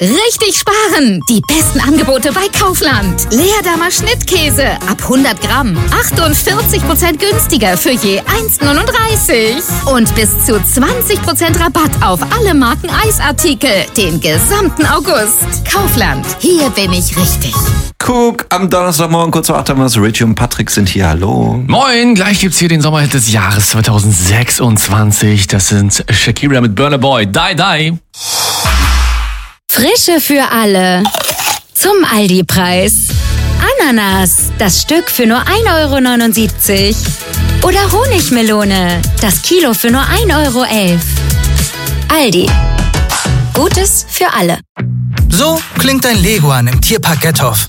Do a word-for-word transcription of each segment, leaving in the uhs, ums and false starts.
Richtig sparen! Die besten Angebote bei Kaufland. Leerdammer Schnittkäse ab hundert Gramm. achtundvierzig Prozent günstiger für je eins Komma neununddreißig. Und bis zu zwanzig Prozent Rabatt auf alle Marken Eisartikel. Den gesamten August. Kaufland. Hier bin ich richtig. Guck, am Donnerstagmorgen kurz vor acht haben wir es. Richie und Patrick sind hier. Hallo. Moin, gleich gibt's hier den Sommerhit des Jahres zwanzig sechsundzwanzig. Das sind Shakira mit Burna Boy. Die, die. Frische für alle. Zum Aldi-Preis. Ananas, das Stück für nur ein Euro neunundsiebzig. Oder Honigmelone, das Kilo für nur ein Euro elf. Aldi. Gutes für alle. So klingt ein Leguan im Tierpark Gethoff.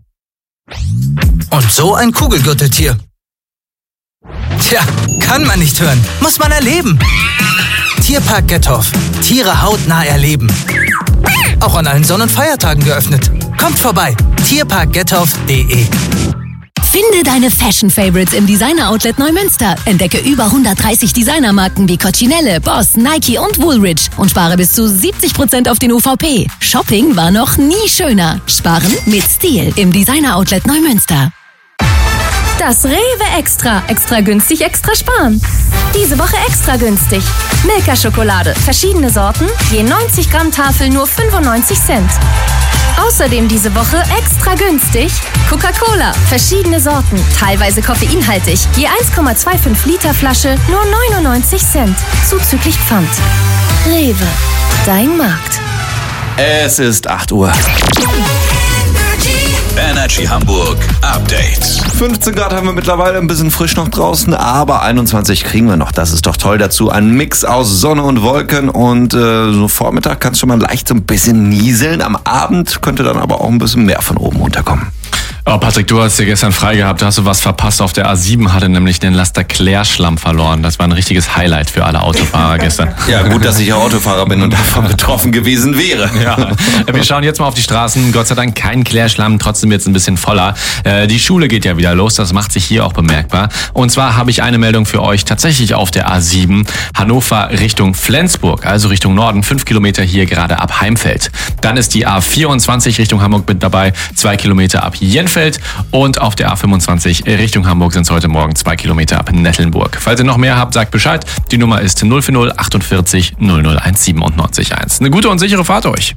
Und so ein Kugelgürteltier. Tja, kann man nicht hören, muss man erleben. Tierpark Gethoff. Tiere hautnah erleben. Auch an allen Sonn- und Feiertagen geöffnet. Kommt vorbei. tierpark gethoff punkt de. Finde deine Fashion-Favorites im Designer-Outlet Neumünster. Entdecke über hundertdreißig Designermarken wie Coccinelle, Boss, Nike und Woolrich und spare bis zu siebzig Prozent auf den U V P. Shopping war noch nie schöner. Sparen mit Stil im Designer-Outlet Neumünster. Das Rewe Extra. Extra günstig, extra sparen. Diese Woche extra günstig. Milka-Schokolade. Verschiedene Sorten. Je neunzig Gramm Tafel nur fünfundneunzig Cent. Außerdem diese Woche extra günstig Coca-Cola. Verschiedene Sorten. Teilweise koffeinhaltig. Je eins Komma fünfundzwanzig Liter Flasche nur neunundneunzig Cent. Zuzüglich Pfand. Rewe. Dein Markt. Es ist acht Uhr. Energy Hamburg Update. fünfzehn Grad haben wir mittlerweile, ein bisschen frisch noch draußen, aber einundzwanzig kriegen wir noch. Das ist doch toll. Dazu ein Mix aus Sonne und Wolken und äh, so Vormittag kann es schon mal leicht so ein bisschen nieseln. Am Abend könnte dann aber auch ein bisschen mehr von oben runterkommen. Oh, Patrick, du hast ja gestern frei gehabt, da hast du was verpasst. Auf der A sieben hatte nämlich den Laster Klärschlamm verloren. Das war ein richtiges Highlight für alle Autofahrer gestern. Ja, gut, dass ich ja Autofahrer bin und davon betroffen gewesen wäre. Ja, wir schauen jetzt mal auf die Straßen. Gott sei Dank kein Klärschlamm, trotzdem jetzt ein bisschen voller. Äh, die Schule geht ja wieder los, das macht sich hier auch bemerkbar. Und zwar habe ich eine Meldung für euch tatsächlich auf der A sieben. Hannover Richtung Flensburg, also Richtung Norden, fünf Kilometer hier gerade ab Heimfeld. Dann ist die A vierundzwanzig Richtung Hamburg mit dabei, zwei Kilometer ab Jenfeld. Und auf der A fünfundzwanzig Richtung Hamburg sind es heute Morgen zwei Kilometer ab Nettelnburg. Falls ihr noch mehr habt, sagt Bescheid. Die Nummer ist null vier null achtundvierzig null null eins siebenundneunzig eins. Eine gute und sichere Fahrt euch.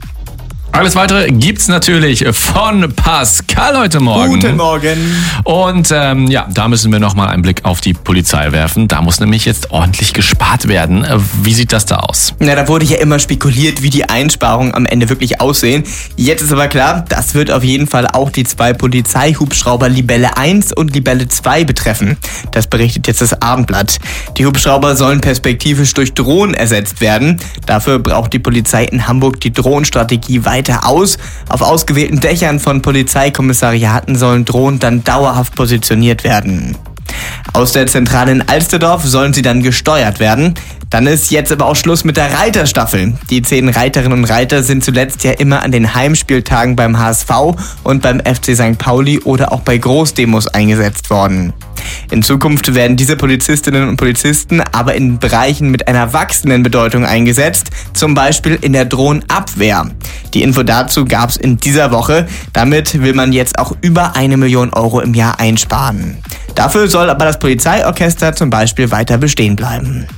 Alles Weitere gibt's natürlich von Pascal heute Morgen. Guten Morgen. Und ähm, ja, da müssen wir nochmal einen Blick auf die Polizei werfen. Da muss nämlich jetzt ordentlich gespart werden. Wie sieht das da aus? Na, da wurde ja immer spekuliert, wie die Einsparungen am Ende wirklich aussehen. Jetzt ist aber klar, das wird auf jeden Fall auch die zwei Polizeihubschrauber Libelle eins und Libelle zwei betreffen. Das berichtet jetzt das Abendblatt. Die Hubschrauber sollen perspektivisch durch Drohnen ersetzt werden. Dafür braucht die Polizei in Hamburg die Drohnenstrategie weiter aus. Auf ausgewählten Dächern von Polizeikommissariaten sollen Drohnen dann dauerhaft positioniert werden. Aus der Zentrale in Alsterdorf sollen sie dann gesteuert werden. Dann ist jetzt aber auch Schluss mit der Reiterstaffel. Die zehn Reiterinnen und Reiter sind zuletzt ja immer an den Heimspieltagen beim H S V und beim F C Sankt Pauli oder auch bei Großdemos eingesetzt worden. In Zukunft werden diese Polizistinnen und Polizisten aber in Bereichen mit einer wachsenden Bedeutung eingesetzt, zum Beispiel in der Drohnenabwehr. Die Info dazu gab es in dieser Woche. Damit will man jetzt auch über eine Million Euro im Jahr einsparen. Dafür soll aber das Polizeiorchester zum Beispiel weiter bestehen bleiben.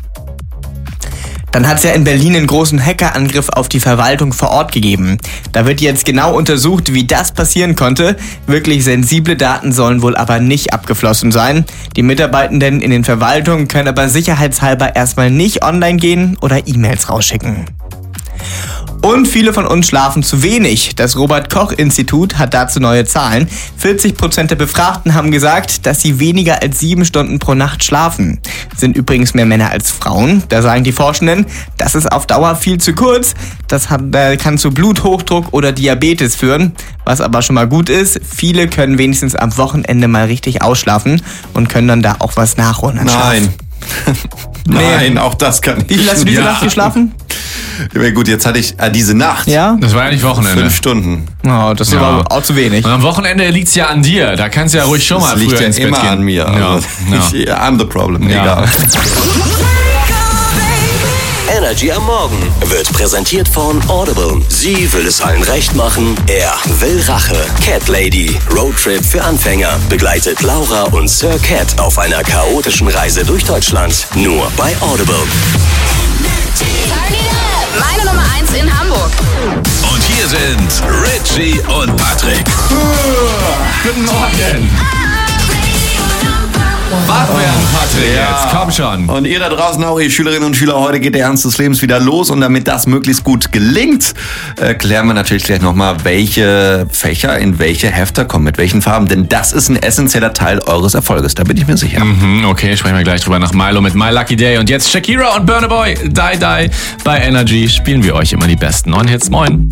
Dann hat es ja in Berlin einen großen Hackerangriff auf die Verwaltung vor Ort gegeben. Da wird jetzt genau untersucht, wie das passieren konnte. Wirklich sensible Daten sollen wohl aber nicht abgeflossen sein. Die Mitarbeitenden in den Verwaltungen können aber sicherheitshalber erstmal nicht online gehen oder E-Mails rausschicken. Und viele von uns schlafen zu wenig. Das Robert-Koch-Institut hat dazu neue Zahlen. vierzig Prozent der Befragten haben gesagt, dass sie weniger als sieben Stunden pro Nacht schlafen. Sind übrigens mehr Männer als Frauen. Da sagen die Forschenden, das ist auf Dauer viel zu kurz. Das hat, äh, kann zu Bluthochdruck oder Diabetes führen. Was aber schon mal gut ist, viele können wenigstens am Wochenende mal richtig ausschlafen und können dann da auch was nachholen. Nein. Nein, nee. Auch das kann ich. Wie viel hast du diese ja. Nacht geschlafen? Ja, gut, jetzt hatte ich äh, diese Nacht. Ja? Das war ja nicht Wochenende. Fünf Stunden. Oh, das ja. war auch zu wenig. Und am Wochenende liegt's ja an dir. Da kannst du ja ruhig schon mal das früher liegt ja ins Bett immer gehen. an mir. Ja. Also, Ja. Ich, I'm the problem. Ja. Egal. Energy am Morgen wird präsentiert von Audible. Sie will es allen recht machen, er will Rache. Cat Lady, Roadtrip für Anfänger, begleitet Laura und Sir Cat auf einer chaotischen Reise durch Deutschland. Nur bei Audible. Meine Nummer eins in Hamburg. Und hier sind Richie und Patrick. Guten Morgen. Wach werden, Patrick, Ja. jetzt komm schon. Und ihr da draußen auch, ihr Schülerinnen und Schüler, heute geht der Ernst des Lebens wieder los. Und damit das möglichst gut gelingt, äh, klären wir natürlich gleich nochmal, welche Fächer in welche Hefter kommen, mit welchen Farben. Denn das ist ein essentieller Teil eures Erfolges, da bin ich mir sicher. Mhm, okay, sprechen wir gleich drüber nach Milo mit My Lucky Day. Und jetzt Shakira und Burna Boy, Die Die. Bei Energy spielen wir euch immer die besten neuen Hits. Moin.